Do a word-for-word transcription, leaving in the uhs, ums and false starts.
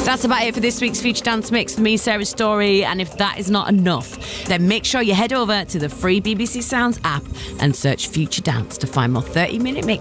That's about it for this week's Future Dance Mix for me, Sarah Story. And if that is not enough, then make sure you head over to the free B B C Sounds app and search Future Dance to find more thirty minute mix